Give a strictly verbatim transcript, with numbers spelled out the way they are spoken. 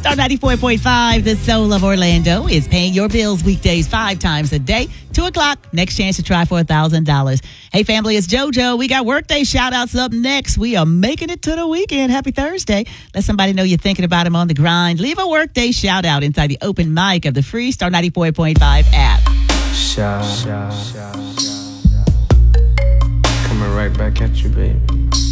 Star ninety-four point five, the soul of Orlando, is paying your bills weekdays five times a day. Two o'clock, next chance to try for one thousand dollars. Hey, family, it's JoJo. We got Workday shout-outs up next. We are making it to the weekend. Happy Thursday. Let somebody know you're thinking about them on the grind. Leave a Workday shout-out inside the open mic of the free Star ninety-four point five app. Shout, shout, shout, shout. Coming right back at you, baby.